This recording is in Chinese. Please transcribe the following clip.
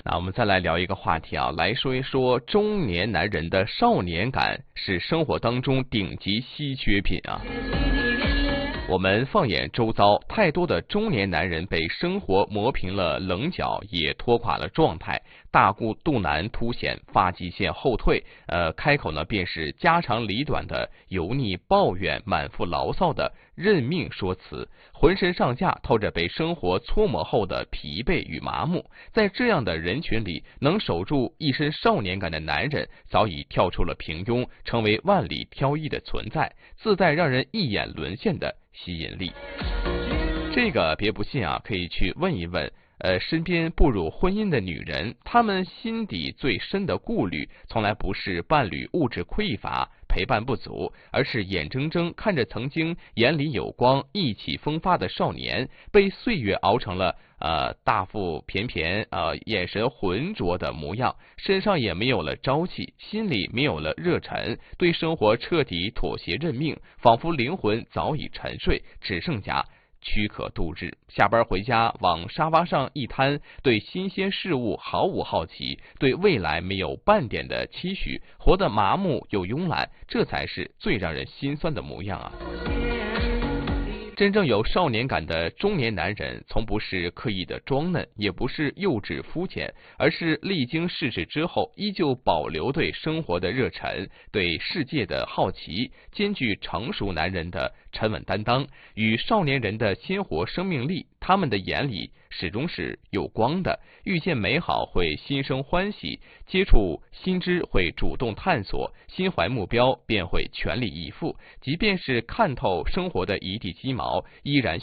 那我们再来聊一个话题啊，来说一说中年男人的少年感是生活当中顶级稀缺品啊。我们放眼周遭，太多的中年男人被生活磨平了棱角，也拖垮了状态，大肚腩凸显，发际线后退，开口呢便是家长里短的油腻抱怨，满腹牢骚的认命说辞，浑身上下透着被生活搓磨后的疲惫与麻木。在这样的人群里，能守住一身少年感的男人，早已跳出了平庸，成为万里挑一的存在，自带让人一眼沦陷的吸引力。这个别不信啊，可以去问一问身边步入婚姻的女人，她们心底最深的顾虑，从来不是伴侣物质匮乏、陪伴不足，而是眼睁睁看着曾经眼里有光、意气风发的少年，被岁月熬成了大腹便便、眼神浑浊的模样，身上也没有了朝气，心里没有了热忱，对生活彻底妥协认命，仿佛灵魂早已沉睡，只剩下躯壳度日。下班回家往沙发上一瘫，对新鲜事物毫无好奇，对未来没有半点的期许，活得麻木又慵懒，这才是最让人心酸的模样啊。真正有少年感的中年男人，从不是刻意的装嫩，也不是幼稚肤浅，而是历经世事之后，依旧保留对生活的热忱，对世界的好奇，兼具成熟男人的沉稳担当与少年人的鲜活生命力。他们的眼里始终是有光的，遇见美好会心生欢喜，接触新知会主动探索，心怀目标便会全力以赴，即便是看透生活的一地鸡毛，依然